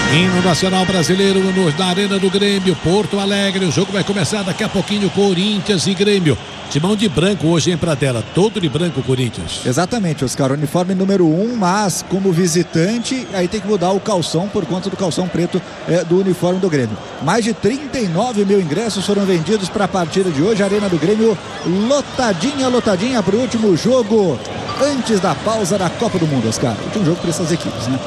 Hino nacional brasileiro na Arena do Grêmio, Porto Alegre. O jogo vai começar daqui a pouquinho, Corinthians e Grêmio. Timão de branco hoje em Pradella, todo de branco Corinthians. Exatamente, Oscar, uniforme número 1, mas como visitante, aí tem que mudar o calção por conta do calção preto do uniforme do Grêmio. Mais de 39 mil ingressos foram vendidos para a partida de hoje. A Arena do Grêmio lotadinha para o último jogo antes da pausa da Copa do Mundo, Oscar. Último jogo para essas equipes, né?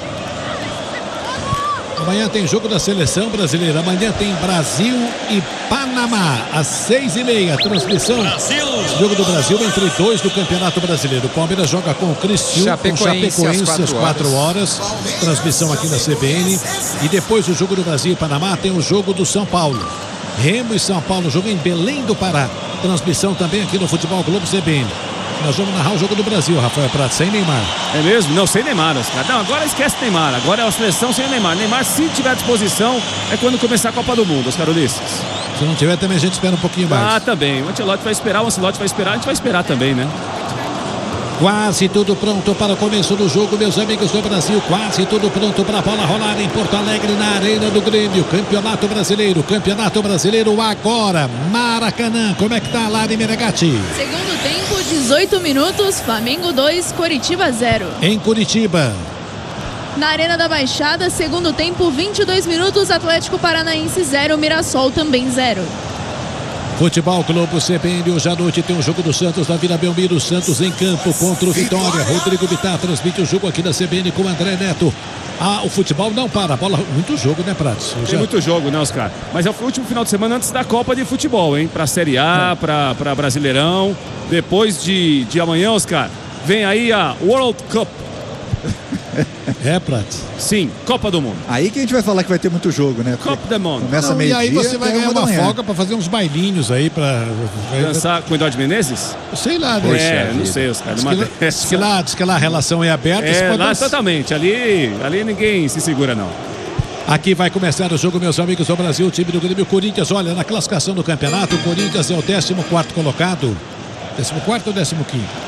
Amanhã tem jogo da seleção brasileira. Amanhã tem Brasil e Panamá às 6h30. Transmissão. Brasil. Jogo do Brasil entre dois do Campeonato Brasileiro. O Palmeiras joga com o Criciúma, com Chapecoense às 4 horas. Transmissão aqui na CBN. E depois do jogo do Brasil e Panamá tem o jogo do São Paulo. Remo e São Paulo, jogo em Belém do Pará. Transmissão também aqui no Futebol Globo CBN. Nós vamos narrar o jogo do Brasil, Rafael Prado, sem Neymar. É mesmo? Não, sem Neymar, Oscar. Não, agora esquece Neymar. Agora é a seleção sem Neymar. Neymar, se tiver à disposição, é quando começar a Copa do Mundo, Oscar Ulisses. Se não tiver, também a gente espera um pouquinho mais. Ah, também. O Ancelotti vai esperar, a gente vai esperar também, né? Quase tudo pronto para o começo do jogo, meus amigos do Brasil. Quase tudo pronto para a bola rolar em Porto Alegre, na Arena do Grêmio. Campeonato Brasileiro agora. Maracanã, como é que tá lá em Menegatti? Segundo tempo, 18 minutos, Flamengo 2, Coritiba 0. Em Curitiba. Na Arena da Baixada, segundo tempo, 22 minutos, Atlético Paranaense 0, Mirassol também 0. Futebol Globo CBN, hoje à noite tem um jogo do Santos na Vila Belmiro. Santos em campo contra o Vitória. Rodrigo Bittar transmite o jogo aqui da CBN com o André Neto. O futebol não para, a bola, muito jogo, né, Pratos? Tem muito jogo, né, Oscar? Mas é o último final de semana antes da Copa de Futebol, hein? Pra Série A, pra Brasileirão. Depois de amanhã, Oscar, vem aí a World Cup. É, Pratos? Sim, Copa do Mundo. Aí que a gente vai falar que vai ter muito jogo, né? Copa do Mundo. Começa meio-dia. E aí você vai ganhar uma folga para fazer uns bailinhos aí para dançar com o Eduardo Menezes? Sei lá, né? Não sei, Oscar. Diz que lá a relação é aberta. Lá totalmente. Ali ninguém se segura, não. Aqui vai começar o jogo, meus amigos do Brasil. O time do Grêmio, Corinthians. Olha, na classificação do campeonato, o Corinthians é o 14º colocado. 14º ou 15º?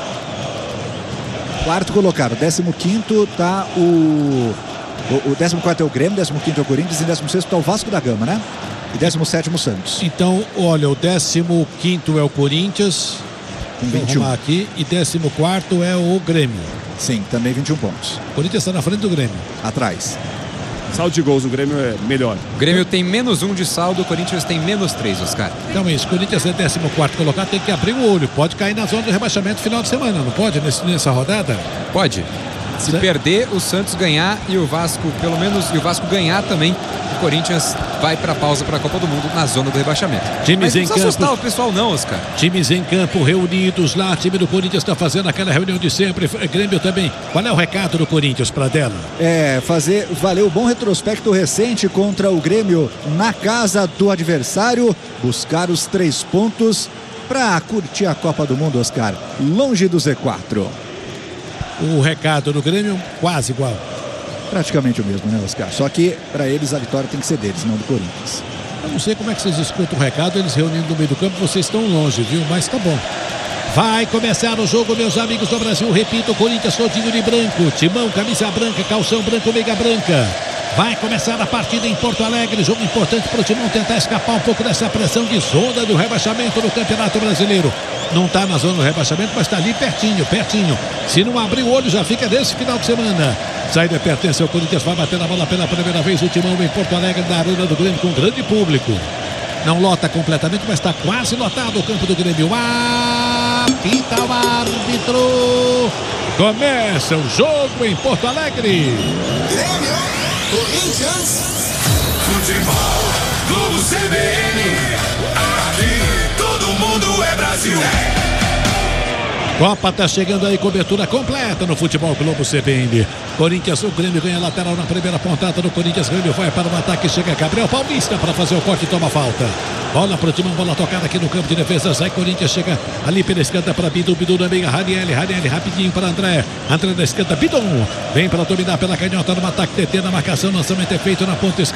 Quarto colocado, 15º tá o 14º é o Grêmio, 15º é o Corinthians e 16º tá o Vasco da Gama, né? E 17º o Santos. Então, olha, o 15º é o Corinthians, com 21 aqui, e 14º é o Grêmio. Sim, também 21 pontos. O Corinthians está na frente do Grêmio. Atrás. Saldo de gols, o Grêmio é melhor. O Grêmio tem -1 de saldo, o Corinthians tem -3, Oscar. Então é isso, o Corinthians é 14º colocado, tem que abrir o olho. Pode cair na zona de rebaixamento final de semana, não pode nessa rodada? Pode. Se perder, o Santos ganhar e o Vasco, pelo menos, e o Vasco ganhar também, o Corinthians vai para a pausa para a Copa do Mundo na zona do rebaixamento. Times em campo. Não precisa assustar o pessoal não, Oscar. Times em campo reunidos lá, time do Corinthians está fazendo aquela reunião de sempre, Grêmio também. Qual é o recado do Corinthians para dela? Fazer valer o bom retrospecto recente contra o Grêmio na casa do adversário, buscar os 3 pontos para curtir a Copa do Mundo, Oscar, longe do Z4. O recado do Grêmio quase igual. Praticamente o mesmo, né, Oscar? Só que para eles a vitória tem que ser deles, não do Corinthians. Eu não sei como é que vocês escutam o recado, eles reunindo no meio do campo, vocês estão longe, viu? Mas tá bom. Vai começar o jogo, meus amigos do Brasil. Repito, Corinthians todinho de branco. Timão, camisa branca, calção branco, meiga branca. Vai começar a partida em Porto Alegre. Jogo importante para o Timão tentar escapar um pouco dessa pressão de zona do rebaixamento do Campeonato Brasileiro. Não está na zona do rebaixamento, mas está ali pertinho. Se não abrir o olho, já fica nesse final de semana. Saída pertence ao Corinthians, vai bater na bola pela primeira vez. O Timão em Porto Alegre, na Arena do Grêmio, com grande público. Não lota completamente, mas está quase lotado o campo do Grêmio. Apita o árbitro. Começa o jogo em Porto Alegre. Grêmio, Corinthians, futebol, Globo CBN. Aqui todo mundo é Brasil. Copa tá chegando aí, cobertura completa no Futebol Globo CBN. Corinthians, o Grêmio ganha lateral na primeira pontada do Corinthians. Grêmio vai para o ataque, chega Gabriel Paulista para fazer o corte e toma falta. Bola pro Timão, bola tocada aqui no campo de defesa. Sai Corinthians, chega ali pela esquerda para Bidu na meia. Ranieri rapidinho para André da esquerda, Bidon vem para dominar pela canhota no ataque, TT na marcação, lançamento é feito na ponta esquerda.